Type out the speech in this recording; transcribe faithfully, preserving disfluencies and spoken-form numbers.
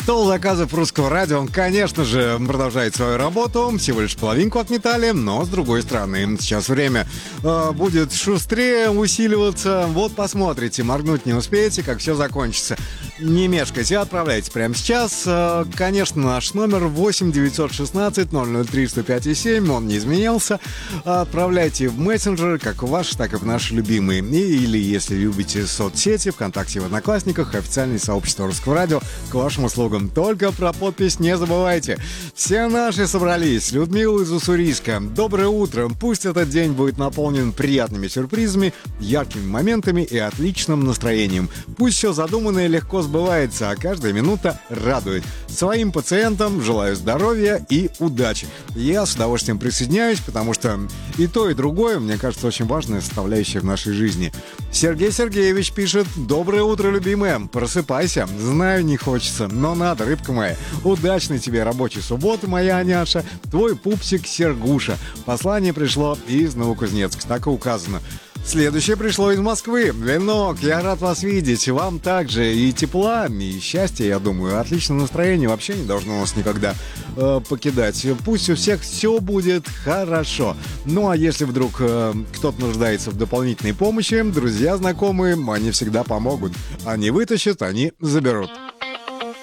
Стол заказов русского радио, он, конечно же, продолжает свою работу. Всего лишь половинку отметали, но с другой стороны, сейчас время э, будет шустрее усиливаться. Вот посмотрите, моргнуть не успеете, как все закончится. Не мешкайте, отправляйте прямо сейчас. Э, конечно, наш номер восемь девятьсот шестнадцать ноль ноль три сто пять семь, он не изменился. Отправляйте в мессенджеры, как ваши, так и в наши любимые. И, или, если любите соцсети, ВКонтакте, в Одноклассниках, официальное сообщество русского радио, к вашим услугам. Только про подпись не забывайте. Все наши собрались. Людмила из Уссурийска. Доброе утро. Пусть этот день будет наполнен приятными сюрпризами, яркими моментами и отличным настроением. Пусть все задуманное легко сбывается, а каждая минута радует. Своим пациентам желаю здоровья и удачи. Я с удовольствием присоединяюсь, потому что и то, и другое, мне кажется, очень важная составляющая в нашей жизни. Сергей Сергеевич пишет: доброе утро, любимая. Просыпайся. Знаю, не хочется, но надо, рыбка моя. Удачной тебе рабочей субботы, моя няша. Твой пупсик Сергуша. Послание пришло из Новокузнецка. Так и указано. Следующее пришло из Москвы. Ленок, я рад вас видеть. Вам также и тепла, и счастья, я думаю. Отличное настроение вообще не должно нас никогда э, покидать. Пусть у всех все будет хорошо. Ну а если вдруг э, кто-то нуждается в дополнительной помощи, друзья, знакомые, они всегда помогут. Они вытащат, они заберут.